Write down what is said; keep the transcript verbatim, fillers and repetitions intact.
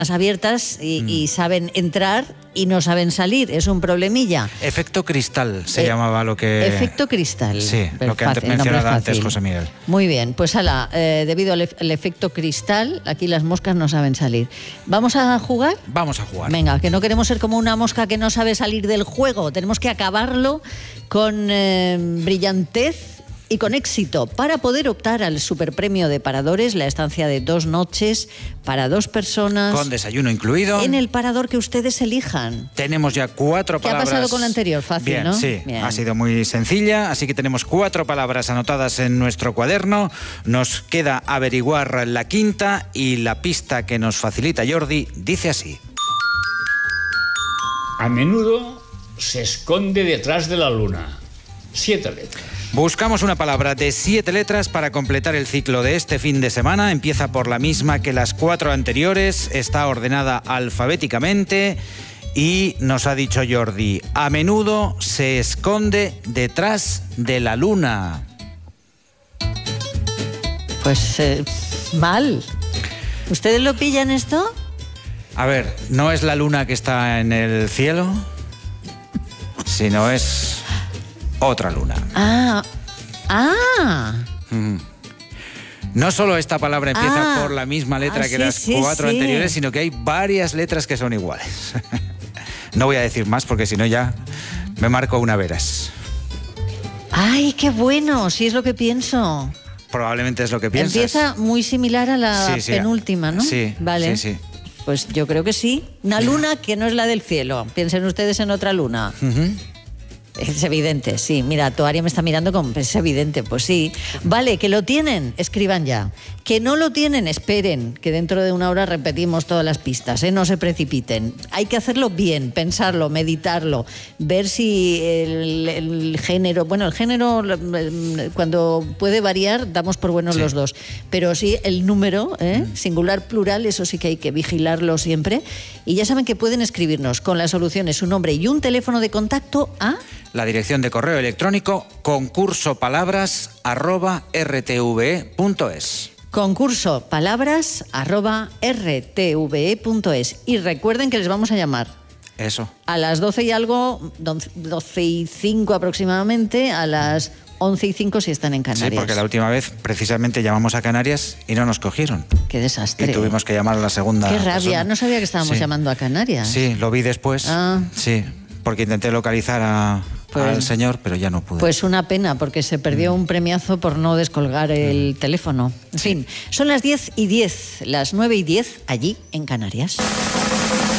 abiertas y, Mm. y saben entrar y no saben salir. Es un problemilla. Efecto cristal se Eh, llamaba lo que... Efecto cristal. Sí, lo que antes Fácil, nombre mencionaba antes fácil. José Miguel. Muy bien, pues ala, eh, debido al, ef- al efecto cristal, aquí las moscas no saben salir. ¿Vamos a jugar? Vamos a jugar. Venga, que no queremos ser como una mosca que no sabe salir del juego. Tenemos que acabarlo con eh, brillantez y con éxito para poder optar al superpremio de Paradores, la estancia de dos noches para dos personas. Con desayuno incluido. En el parador que ustedes elijan. Tenemos ya cuatro ¿Qué ha palabras. pasado con la anterior? Fácil, Bien, ¿no? sí, Bien. ha sido muy sencilla, así que tenemos cuatro palabras anotadas en nuestro cuaderno. Nos queda averiguar la quinta y la pista que nos facilita Jordi dice así. A menudo se esconde detrás de la luna. Siete letras. Buscamos una palabra de siete letras para completar el ciclo de este fin de semana. Empieza por la misma que las cuatro anteriores, está ordenada alfabéticamente y nos ha dicho Jordi, a menudo se esconde detrás de la luna. Pues eh, mal. ¿Ustedes lo pillan esto? A ver, no es la luna que está en el cielo, sino es otra luna. Ah, ah. Mm. No solo esta palabra empieza Ah. por la misma letra Ah, que sí, las sí, cuatro sí. anteriores, sino que hay varias letras que son iguales. No voy a decir más porque si no ya me marco una veras. Ay, qué bueno, sí es lo que pienso. Probablemente es lo que piensas. Empieza muy similar a la Sí, sí. penúltima, ¿no? Sí, vale. sí, sí. Pues yo creo que sí. Una luna que no es la del cielo. Piensen ustedes en otra luna. Ujú. Es evidente, sí. Mira, Toaria me está mirando como, es evidente, pues sí. Vale, que lo tienen, escriban ya. Que no lo tienen, esperen, que dentro de una hora repetimos todas las pistas, ¿eh? No se precipiten. Hay que hacerlo bien, pensarlo, meditarlo, ver si el, el género, bueno, el género cuando puede variar damos por buenos Sí. los dos, pero sí el número, ¿eh? Singular, plural, eso sí que hay que vigilarlo siempre. Y ya saben que pueden escribirnos con las soluciones, su nombre y un teléfono de contacto a... La dirección de correo electrónico concurso palabras arroba r t v e punto es. Concurso palabras arroba r t v e punto es. Y recuerden que les vamos a llamar Eso. a las doce y algo, doce y cinco aproximadamente, a las once y cinco si están en Canarias. Sí, porque la última vez precisamente llamamos a Canarias y no nos cogieron. Qué desastre. Y tuvimos que llamar a la segunda Qué rabia, persona. no sabía que estábamos Sí. llamando a Canarias. Sí, lo vi después. Ah. Sí, porque intenté localizar a, Pues- al señor, pero ya no pude. Pues una pena, porque se perdió un premiazo por no descolgar el teléfono. En fin, son las diez y diez, las nueve y diez allí en Canarias.